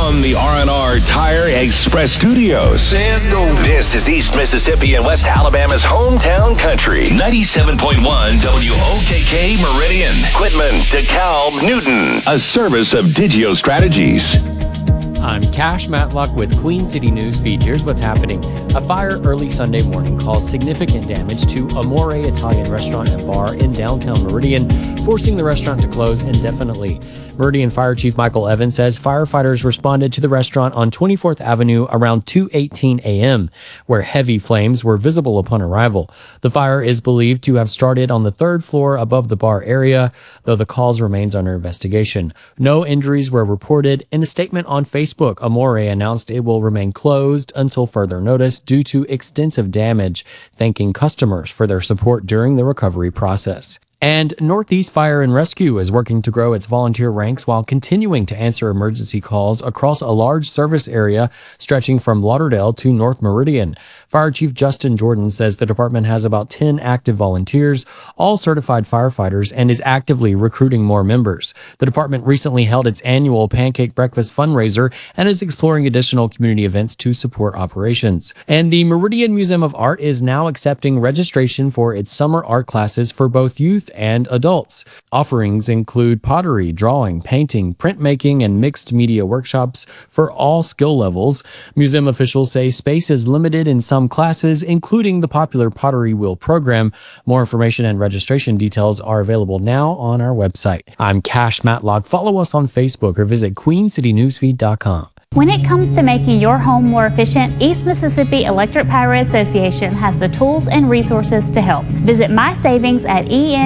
from the R&R Tire Express Studios. Let's go. This is East Mississippi and West Alabama's hometown country. 97.1 WOKK Meridian. Quitman, DeKalb, Newton. A service of Digio Strategies. I'm Cash Matlock with Queen City News Feed. Here's what's happening. A fire early Sunday morning caused significant damage to Amore Italian restaurant and bar in downtown Meridian, forcing the restaurant to close indefinitely. Meridian Fire Chief Michael Evans says firefighters responded to the restaurant on 24th Avenue around 2:18 a.m., where heavy flames were visible upon arrival. The fire is believed to have started on the third floor above the bar area, though the cause remains under investigation. No injuries were reported. In a statement on Facebook, Amore announced it will remain closed until further notice due to extensive damage, thanking customers for their support during the recovery process. And Northeast Fire and Rescue is working to grow its volunteer ranks while continuing to answer emergency calls across a large service area stretching from Lauderdale to North Meridian. Fire Chief Justin Jordan says the department has about 10 active volunteers, all certified firefighters, and is actively recruiting more members. The department recently held its annual Pancake Breakfast fundraiser and is exploring additional community events to support operations. And the Meridian Museum of Art is now accepting registration for its summer art classes for both youth and adults. Offerings include pottery, drawing, painting, printmaking, and mixed media workshops for all skill levels. Museum officials say space is limited in some classes, including the popular Pottery Wheel program. More information and registration details are available now on our website. I'm Cash Matlock. Follow us on Facebook or visit quencitynewsfeed.com. When it comes to making your home more efficient, East Mississippi Electric Power Association has the tools and resources to help. Visit My Savings at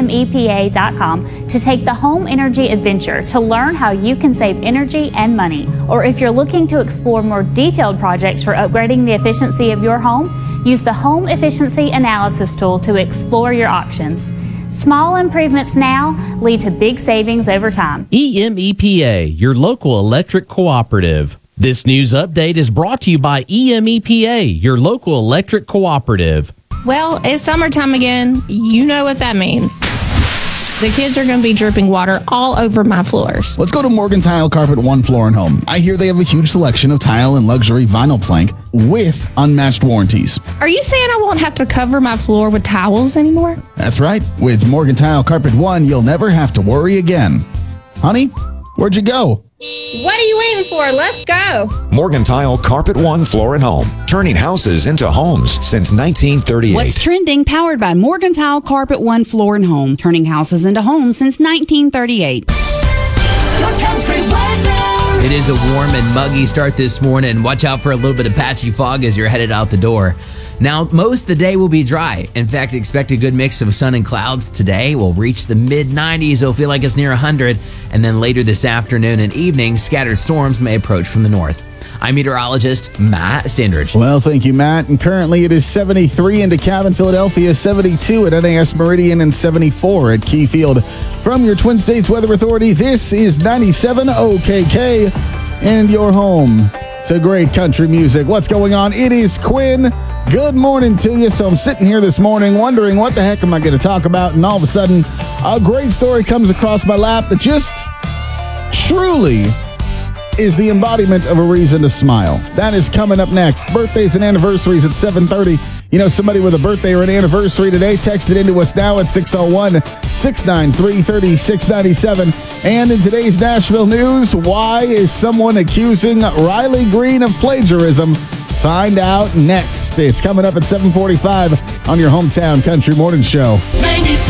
emepa.com to take the home energy adventure to learn how you can save energy and money. Or if you're looking to explore more detailed projects for upgrading the efficiency of your home, use the Home Efficiency Analysis tool to explore your options. Small improvements now lead to big savings over time. EMEPA, your local electric cooperative. This news update is brought to you by EMEPA, your local electric cooperative. Well, it's summertime again. You know what that means. The kids are going to be dripping water all over my floors. Let's go to Morgan Tile Carpet One Floor and Home. I hear they have a huge selection of tile and luxury vinyl plank with unmatched warranties. Are you saying I won't have to cover my floor with towels anymore? That's right. With Morgan Tile Carpet One, you'll never have to worry again. Honey, where'd you go? What are you waiting for? Let's go. Morgan Tile Carpet One Floor and Home. Turning houses into homes since 1938. What's trending? Powered by Morgan Tile Carpet One Floor and Home. Turning houses into homes since 1938. It is a warm and muggy start this morning. Watch out for a little bit of patchy fog as you're headed out the door. Now, most of the day will be dry. In fact, expect a good mix of sun and clouds today. We'll reach the mid-90s. It'll feel like it's near 100. And then later this afternoon and evening, scattered storms may approach from the north. I'm meteorologist Matt Standridge. Well, thank you, Matt. And currently it is 73 in DeKalb and Philadelphia, 72 at NAS Meridian, and 74 at Keyfield. From your Twin States Weather Authority, this is 97 OKK and your home to great country music. What's going on? It is Quinn. Good morning to you. So I'm sitting here this morning wondering what the heck am I going to talk about, and all of a sudden a great story comes across my lap that just truly is the embodiment of a reason to smile. That is coming up next. Birthdays and anniversaries at 7:30. You know somebody with a birthday or an anniversary today? Text it into us now at 601-693-3697. And in today's Nashville news, why is someone accusing Riley Green of plagiarism? Find out next. It's coming up at 7:45 on your hometown country morning show. 97.